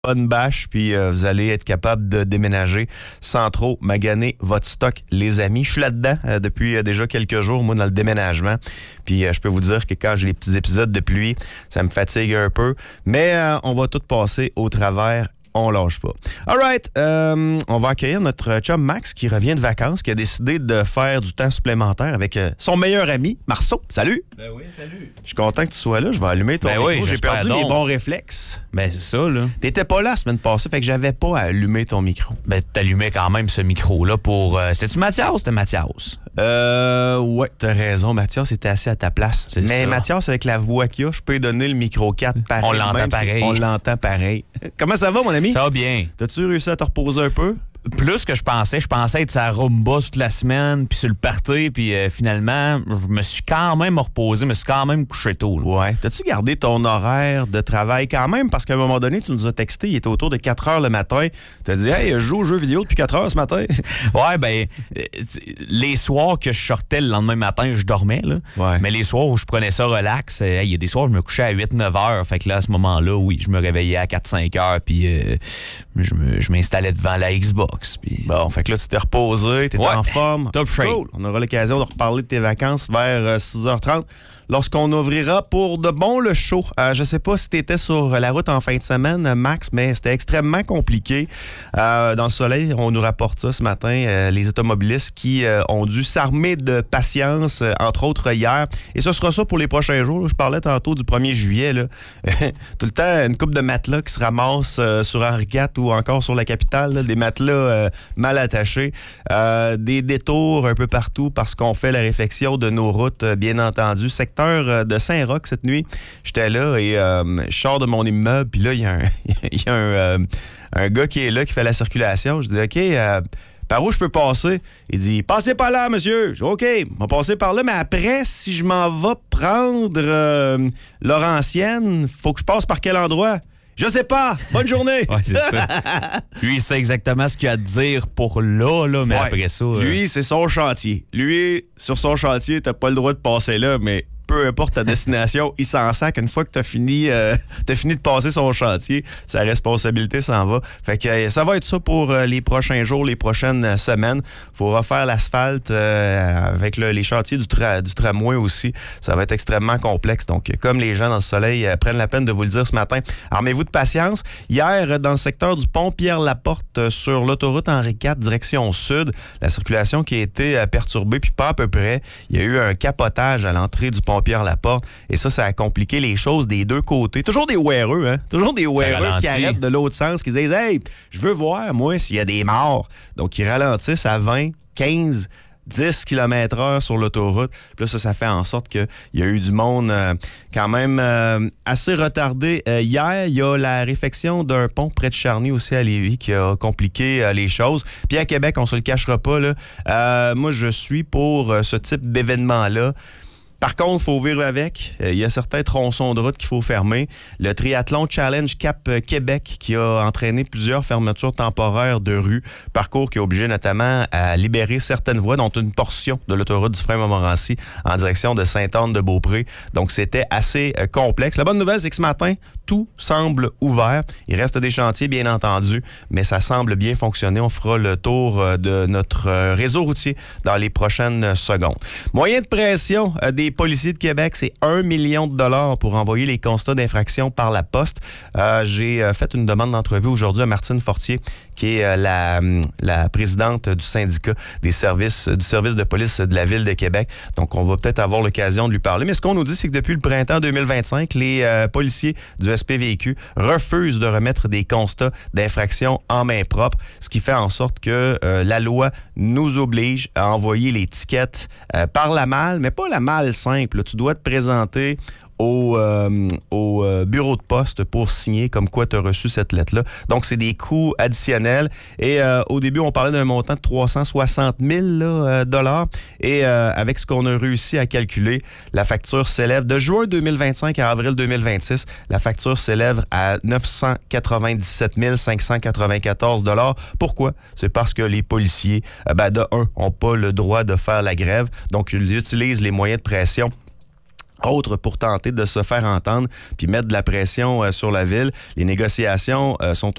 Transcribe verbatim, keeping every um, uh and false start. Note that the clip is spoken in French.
bonne bâche, puis euh, vous allez être capable de déménager sans trop maganer votre stock, les amis. Je suis là-dedans euh, depuis euh, déjà quelques jours, moi, dans le déménagement. Puis euh, je peux vous dire que quand j'ai les petits épisodes de pluie, ça me fatigue un peu. Mais euh, on va tout passer au travers. On lâche pas. All right, euh, on va accueillir notre chum Max qui revient de vacances, qui a décidé de faire du temps supplémentaire avec euh, son meilleur ami, Marceau. Salut! Ben oui, salut. Je suis content que tu sois là. Je vais allumer ton ben micro. Oui, j'ai perdu donc. mes bons réflexes. Ben c'est ça, là. T'étais pas là la semaine passée, fait que j'avais pas à allumer ton micro. Ben t'allumais quand même ce micro-là pour... Euh, C'est-tu Mathias ou c'était Mathias? Euh, ouais, t'as raison. Mathias était assis à ta place. C'est Mais ça. Mathias, avec la voix qu'il a, je peux lui donner le micro quatre pareil. On l'entend même si pareil. On l'entend pareil. Comment ça va, mon ami? Ça va bien. T'as-tu réussi à te reposer un peu? Plus que je pensais. Je pensais être sur la rumba toute la semaine, puis sur le party, puis euh, finalement, je me suis quand même reposé, je me suis quand même couché tôt. Là. Ouais. T'as-tu gardé ton horaire de travail quand même? Parce qu'à un moment donné, tu nous as texté, il était autour de quatre heures le matin. T'as dit, hey, je joue aux jeux vidéo depuis quatre heures ce matin. Ouais, ben, euh, les soirs que je sortais le lendemain matin, je dormais, là. Ouais. Mais les soirs où je prenais ça relax, il euh, y a des soirs où je me couchais à huit neuf heures. Fait que là, à ce moment-là, oui, je me réveillais à quatre cinq heures, puis euh, je, me, je m'installais devant la Xbox. Puis... Bon, fait que là, tu t'es reposé, t'étais ouais, en forme. Top shape. Cool. On aura l'occasion de reparler de tes vacances vers euh, six heures trente. Lorsqu'on ouvrira pour de bon le show. Euh, je sais pas si tu étais sur la route en fin de semaine, Max, mais c'était extrêmement compliqué. Euh, dans le soleil, on nous rapporte ça ce matin, euh, les automobilistes qui euh, ont dû s'armer de patience, euh, entre autres hier. Et ce sera ça pour les prochains jours. Je parlais tantôt du premier juillet. Là. Tout le temps, une couple de matelas qui se ramassent euh, sur Henri quatre ou encore sur la capitale. Là, des matelas euh, mal attachés. Euh, des détours un peu partout parce qu'on fait la réflexion de nos routes, euh, bien entendu. Secteur de Saint-Roch cette nuit. J'étais là et euh, je sors de mon immeuble, puis là, il y a, un, y a un, euh, un gars qui est là, qui fait la circulation. Je dis, OK, euh, par où je peux passer? Il dit, passez par là, monsieur. Je dis, OK, on va passer par là, mais après, si je m'en vais prendre euh, Laurentienne, faut que je passe par quel endroit? Je sais pas. Bonne journée. Ouais, c'est ça. Lui, il sait exactement ce qu'il a à dire pour là, là, mais ouais. après ça... Euh... Lui, c'est son chantier. Lui, sur son chantier, t'as pas le droit de passer là, mais peu importe ta destination, il s'en sac une fois que t'as fini, euh, t'as fini de passer son chantier, sa responsabilité s'en va. Fait que euh, ça va être ça pour euh, les prochains jours, les prochaines euh, semaines. Faut refaire l'asphalte euh, avec le, les chantiers du, tra- du tramway aussi. Ça va être extrêmement complexe. Donc, comme les gens dans le soleil euh, prennent la peine de vous le dire ce matin, armez-vous de patience. Hier, dans le secteur du pont Pierre-Laporte, euh, sur l'autoroute Henri quatre, direction sud, la circulation qui a été euh, perturbée, puis pas à peu près. Il y a eu un capotage à l'entrée du pont Pierre-Laporte. Et ça, ça a compliqué les choses des deux côtés. Toujours des weareux, hein? Toujours des weareux qui arrêtent de l'autre sens, qui disent « Hey, je veux voir, moi, s'il y a des morts. » Donc, ils ralentissent à vingt, quinze, dix kilomètres heure sur l'autoroute. Puis là, ça, ça fait en sorte qu'il y a eu du monde euh, quand même euh, assez retardé. Euh, hier, il y a la réfection d'un pont près de Charny aussi à Lévis qui a compliqué euh, les choses. Puis à Québec, on se le cachera pas, là. Euh, moi, je suis pour euh, ce type d'événement-là. Par contre, il faut vivre avec. Il y a certains tronçons de route qu'il faut fermer. Le Triathlon Challenge Cap Québec qui a entraîné plusieurs fermetures temporaires de rue. Parcours qui a obligé notamment à libérer certaines voies, dont une portion de l'autoroute du Frein-Montmorency en direction de Sainte-Anne-de-Beaupré. Donc, c'était assez euh, complexe. La bonne nouvelle, c'est que ce matin, tout semble ouvert. Il reste des chantiers, bien entendu, mais ça semble bien fonctionner. On fera le tour euh, de notre euh, réseau routier dans les prochaines secondes. Moyen de pression euh, des policiers de Québec, c'est un million de dollars pour envoyer les constats d'infraction par la poste. Euh, j'ai euh, fait une demande d'entrevue aujourd'hui à Martine Fortier, qui est euh, la, la présidente du syndicat des services, du service de police de la Ville de Québec. Donc, on va peut-être avoir l'occasion de lui parler. Mais ce qu'on nous dit, c'est que depuis le printemps deux mille vingt-cinq, les euh, policiers du S P V Q refusent de remettre des constats d'infraction en main propre, ce qui fait en sorte que euh, la loi nous oblige à envoyer les tickets euh, par la malle, mais pas la malle simple. Là. Tu dois te présenter au, euh, au euh, bureau de poste pour signer comme quoi tu as reçu cette lettre-là. Donc, c'est des coûts additionnels. Et euh, au début, on parlait d'un montant de trois cent soixante mille là, euh, dollars. Et euh, avec ce qu'on a réussi à calculer, la facture s'élève de juin deux mille vingt-cinq à avril deux mille vingt-six. La facture s'élève à neuf cent quatre-vingt-dix-sept mille cinq cent quatre-vingt-quatorze dollars. Pourquoi? C'est parce que les policiers, euh, ben, de un, n'ont pas le droit de faire la grève. Donc, ils utilisent les moyens de pression autres pour tenter de se faire entendre puis mettre de la pression euh, sur la ville. Les négociations euh, sont